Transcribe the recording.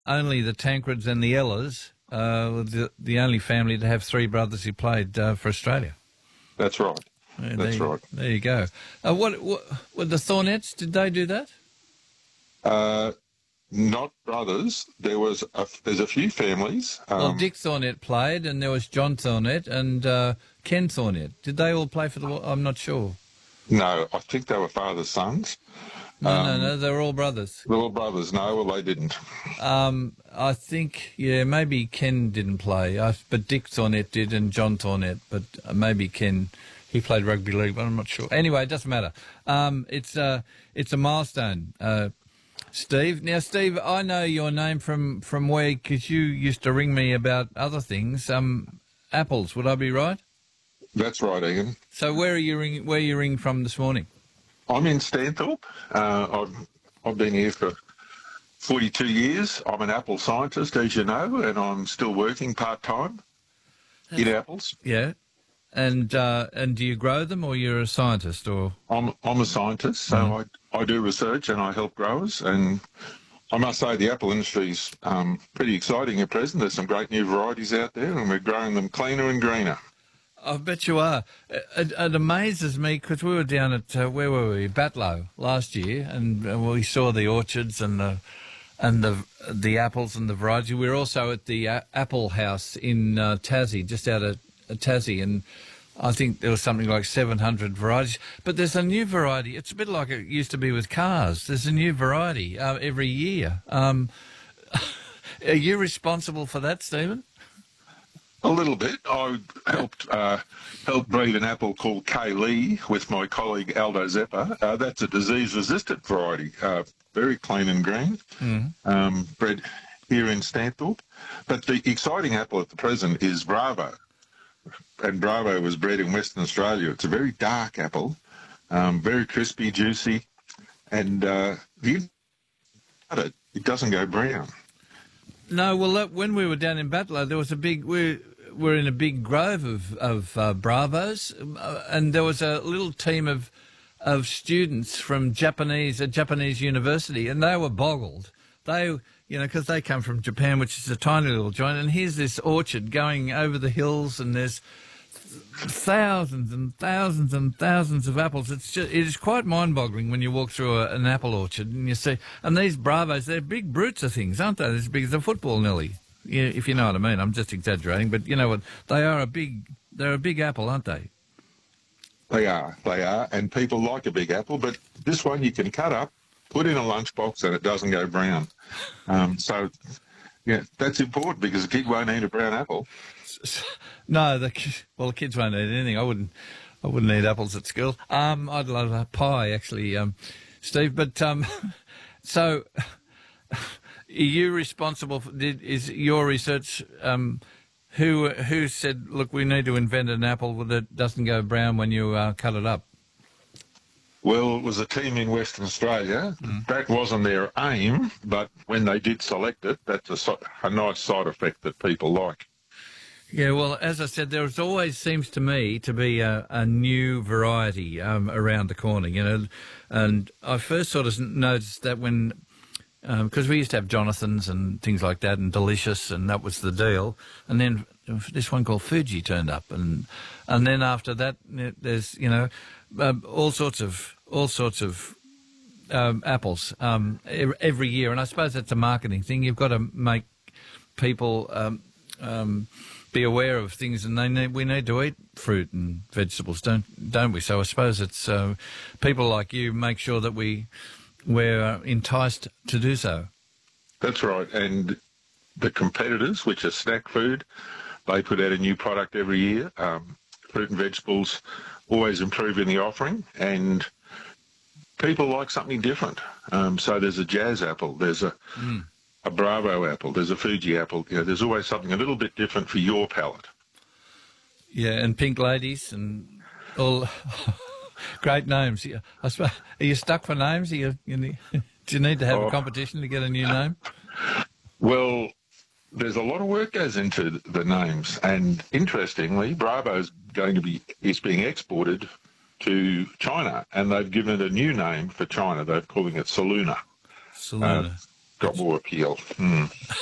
only the Tancreds and the Ellers were the only family to have three brothers who played for Australia. That's right. That's right. There you go. What were the Thornettes? Did they do that? Not brothers. There's a few families. Well, Dick Thornett played, and there was John Thornett and Ken Thornett. Did they all play for the? I'm not sure. No, I think they were father sons. No, they were all brothers. They were all brothers. No, well, they didn't. I think, maybe Ken didn't play, but Dick Thornett did and John Thornett, but maybe Ken, he played rugby league, but I'm not sure. Anyway, it doesn't matter. It's a milestone, Steve. Now, Steve, I know your name from where, because you used to ring me about other things, apples, would I be right? That's right, Ian. So where are you ringing from this morning? I'm in Stanthorpe. I've been here for 42 years. I'm an apple scientist, as you know, and I'm still working part-time in apples. Yeah. And do you grow them, or you're a scientist? Or I'm a scientist, so I do research and I help growers. And I must say the apple industry's pretty exciting at present. There's some great new varieties out there, and we're growing them cleaner and greener. I bet you are. It amazes me because we were down at where were we? Batlow last year, and we saw the orchards and the apples and the varieties. We were also at the Apple House in Tassie, just out of Tassie, and I think there was something like 700 varieties. But there's a new variety. It's a bit like it used to be with cars. There's a new variety every year. Are you responsible for that, Stephen? A little bit. I helped breed an apple called K. Lee with my colleague Aldo Zeppa. That's a disease-resistant variety, very clean and green, bred here in Stanthorpe. But the exciting apple at the present is Bravo. And Bravo was bred in Western Australia. It's a very dark apple, very crispy, juicy, and it doesn't go brown. No, well, when we were down in Batlow, there was we're in a big grove of Bravos, and there was a little team of students from a Japanese university, and they were boggled. They, because they come from Japan, which is a tiny little joint, and here's this orchard going over the hills, and there's thousands and thousands and thousands of apples. It is quite mind-boggling when you walk through an apple orchard and you see, and these Bravos, they're big brutes of things, aren't they? They're as big as a football, nearly. If you know what I mean. I'm just exaggerating, but you know what? They're a big apple, aren't they? They are, and people like a big apple, but this one you can cut up, put in a lunchbox, and it doesn't go brown. So, that's important because the kid won't eat a brown apple. No, the kids won't eat anything. I wouldn't eat apples at school. I'd love a pie, actually, Steve. But so, are you responsible? Is your research? Who said, look, we need to invent an apple that doesn't go brown when you cut it up? Well, it was a team in Western Australia. That wasn't their aim, but when they did select it, that's a nice side effect that people like. Yeah, well, as I said, there always seems to me to be a new variety around the corner, and I first sort of noticed that when, because we used to have Jonathan's and things like that and Delicious, and that was the deal, and then this one called Fuji turned up, and then after that there's, all sorts of apples every year, and I suppose that's a marketing thing. You've got to make people be aware of things, and we need to eat fruit and vegetables, don't we? So I suppose it's people like you make sure that we're enticed to do so. That's right, and the competitors, which are snack food, they put out a new product every year. Fruit and vegetables always improve in the offering, and people like something different. So there's a Jazz apple, there's a Bravo apple, there's a Fuji apple. There's always something a little bit different for your palate. Yeah, and Pink Ladies and all great names. Yeah, I suppose, are you stuck for names? Do you need to have a competition to get a new name? Well, there's a lot of work goes into the names, and interestingly, Bravo's is being exported to China, and they've given it a new name for China. They're calling it Saluna. Saluna. got more appeal.